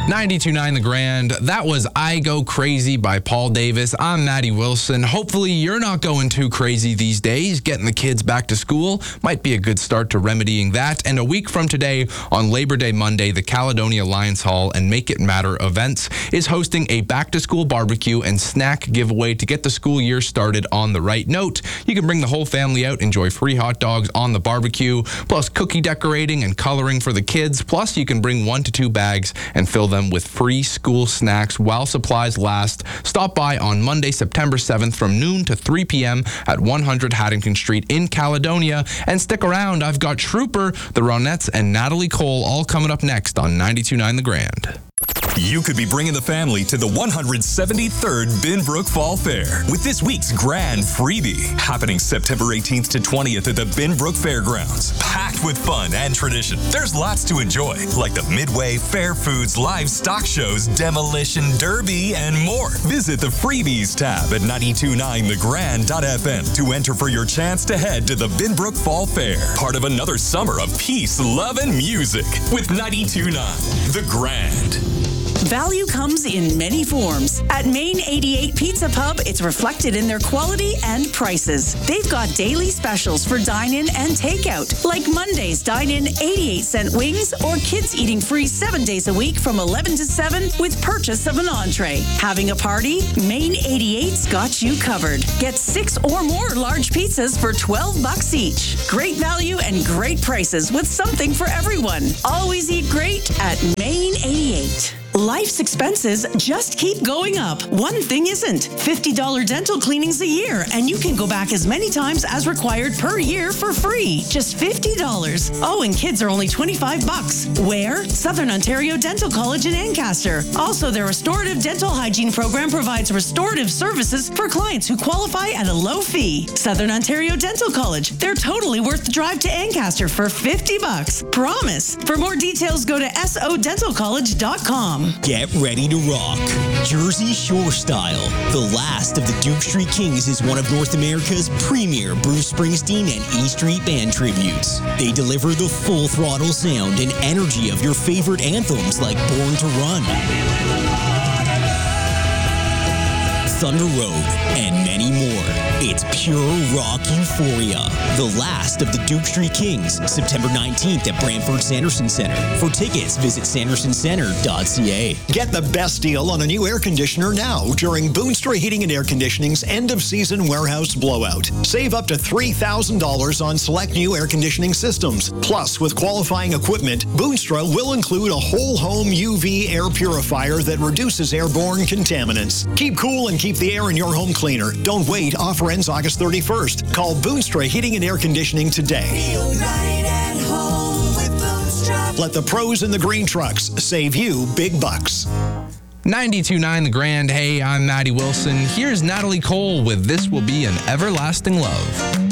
92.9 The Grand. That was I Go Crazy by Paul Davis. I'm Maddie Wilson. Hopefully you're not going too crazy these days. Getting the kids back to school might be a good start to remedying that. And a week from today, on Labor Day Monday, the Caledonia Lions Hall and Make It Matter events is hosting a back-to-school barbecue and snack giveaway to get the school year started on the right note. You can bring the whole family out, enjoy free hot dogs on the barbecue, plus cookie decorating and coloring for the kids. Plus, you can bring 1 to 2 bags and fill them with free school snacks while supplies last. Stop by on Monday, September 7th from noon to 3 p.m. at 100 Haddington Street in Caledonia. And stick around, I've got Trooper, the Ronettes, and Natalie Cole all coming up next on 92.9 The Grand. You could be bringing the family to the 173rd Binbrook Fall Fair with this week's grand freebie happening September 18th to 20th at the Binbrook Fairgrounds. Packed with fun and tradition. There's lots to enjoy, like the Midway Fair Foods live stock shows, Demolition Derby, and more. Visit the freebies tab at 929thegrand.fm to enter for your chance to head to the Binbrook Fall Fair, part of another summer of peace, love, and music with 92.9 The Grand. Value comes in many forms. At Main 88 Pizza Pub, it's reflected in their quality and prices. They've got daily specials for dine-in and takeout, like Monday's dine-in 88-cent wings or kids eating free 7 days a week from 11 to 7 with purchase of an entree. Having a party? Main 88's got you covered. Get 6 or more large pizzas for $12 each. Great value and great prices with something for everyone. Always eat great at Main 88. Life's expenses just keep going up. One thing isn't. $50 dental cleanings a year, and you can go back as many times as required per year for free. Just $50. Oh, and kids are only $25. Where? Southern Ontario Dental College in Ancaster. Also, their restorative dental hygiene program provides restorative services for clients who qualify at a low fee. Southern Ontario Dental College. They're totally worth the drive to Ancaster for $50. Promise. For more details, go to sodentalcollege.com. Get ready to rock. Jersey Shore Style. The last of the Duke Street Kings is one of North America's premier Bruce Springsteen and E Street Band tributes. They deliver the full throttle sound and energy of your favorite anthems like Born to Run, Thunder Road, and many more. It's pure rock euphoria. The last of the Duke Street Kings, September 19th at Brantford Sanderson Center. For tickets, visit sandersoncentre.ca. Get the best deal on a new air conditioner now during Boonstra Heating and Air Conditioning's end-of-season warehouse blowout. Save up to $3,000 on select new air conditioning systems. Plus, with qualifying equipment, Boonstra will include a whole-home UV air purifier that reduces airborne contaminants. Keep cool and keep the air in your home cleaner. Don't wait. Offer ends August 31st. Call Boonstra Heating and Air Conditioning today. Feel right at home with Boonstra. Let the pros in the green trucks save you big bucks. 92.9 The Grand. Hey, I'm Maddie Wilson. Here's Natalie Cole with This Will Be an Everlasting Love.